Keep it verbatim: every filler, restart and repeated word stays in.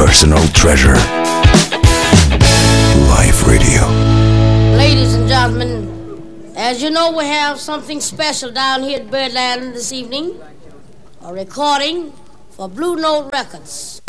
personal treasure. Live Radio. Ladies and gentlemen, as you know, we have something special down here at Birdland this evening. A recording for Blue Note Records.